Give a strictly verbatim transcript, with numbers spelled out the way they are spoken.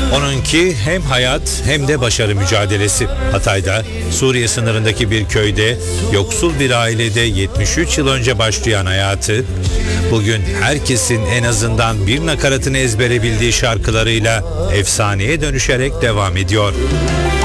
Onunki hem hayat hem de başarı mücadelesi. Hatay'da, Suriye sınırındaki bir köyde, yoksul bir ailede yetmiş üç yıl önce başlayan hayatı, bugün herkesin en azından bir nakaratını ezbere bildiği şarkılarıyla efsaneye dönüşerek devam ediyor.